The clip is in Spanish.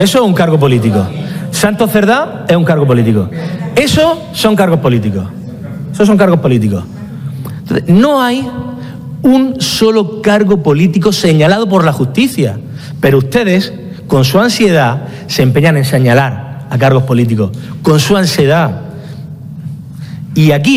Eso es un cargo político. Santos Cerdá es un cargo político. Esos son cargos políticos. Esos son cargos políticos. Entonces, no hay un solo cargo político señalado por la justicia. Pero ustedes, con su ansiedad, se empeñan en señalar a cargos políticos. Con su ansiedad. Y aquí